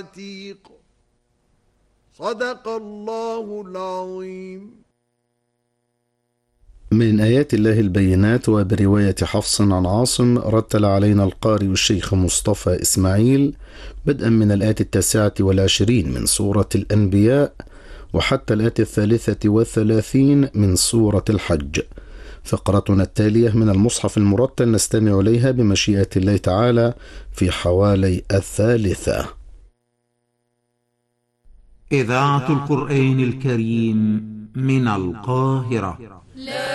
عتيق. صدق الله العظيم. من آيات الله البينات. وبرواية حفص عن عاصم رتل علينا القارئ الشيخ مصطفى إسماعيل بدءا من الآية 29 من سورة الأنبياء وحتى الآية 33 من سورة الحج. فقرتنا التالية من المصحف المرتل نستمع إليها بمشيئة الله تعالى في حوالي 1/3. إذاعة القرآن الكريم من القاهرة.